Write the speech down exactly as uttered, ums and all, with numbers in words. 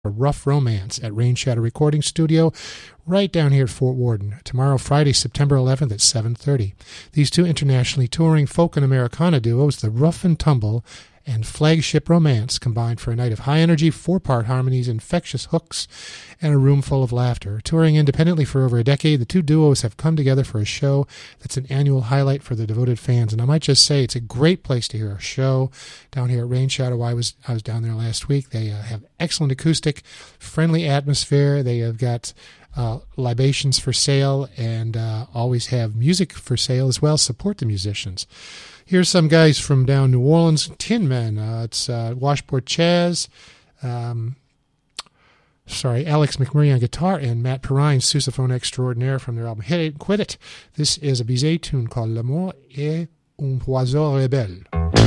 Rough Romance at Rain Shadow Recording Studio right down here at Fort Worden. Tomorrow, Friday, September eleventh at seven thirty. These two internationally touring folk and Americana duos, the Rough and Tumble and Flagship Romance, combined for a night of high-energy, four-part harmonies, infectious hooks, and a room full of laughter. Touring independently for over a decade, the two duos have come together for a show that's an annual highlight for the devoted fans. And I might just say it's a great place to hear a show down here at Rain Shadow. I was I was down there last week. They uh, have excellent acoustic, friendly atmosphere. They have got uh, libations for sale and uh, always have music for sale as well. Support the musicians. Here's some guys from down New Orleans, Tin Men. Uh, it's uh, Washboard Chaz, um, sorry, Alex McMurray on guitar, and Matt Perrine, sousaphone extraordinaire from their album Hit It and Quit It. This is a Bizet tune called L'amour est un oiseau rebelle.